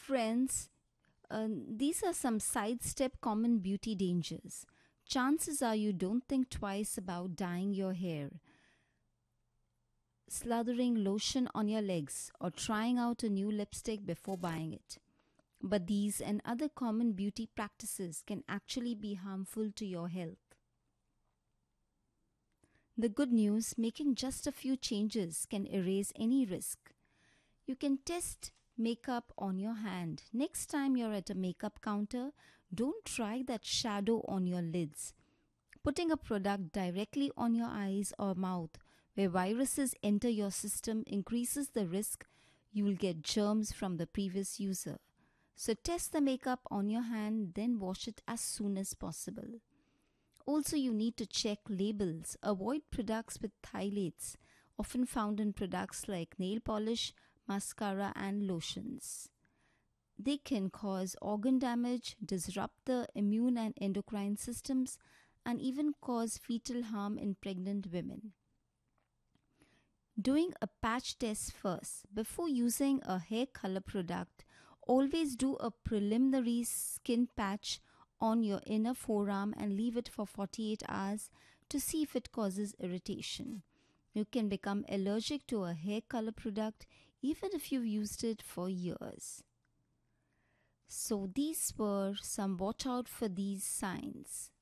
Friends, these are some sidestep common beauty dangers. Chances are you don't think twice about dyeing your hair, slathering lotion on your legs, or trying out a new lipstick before buying it. But these and other common beauty practices can actually be harmful to your health. The good news, making just a few changes can erase any risk. You can test makeup on your hand. Next time you're at a makeup counter, don't try that shadow on your lids. Putting a product directly on your eyes or mouth where viruses enter your system increases the risk you will get germs from the previous user. So test the makeup on your hand, then wash it as soon as possible. Also, you need to check labels. Avoid products with phthalates, often found in products like nail polish, mascara, and lotions. They can cause organ damage, disrupt the immune and endocrine systems, and even cause fetal harm in pregnant women. Doing a patch test first. Before using a hair color product, always do a preliminary skin patch on your inner forearm and leave it for 48 hours to see if it causes irritation. You can become allergic to a hair color product even if you've used it for years. So these were some watch out for these signs.